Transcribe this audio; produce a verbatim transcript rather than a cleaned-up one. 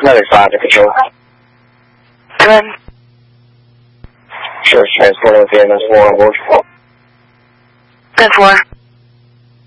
Another five to control. Come in. Sure, transporting with the M S four on board. ten four.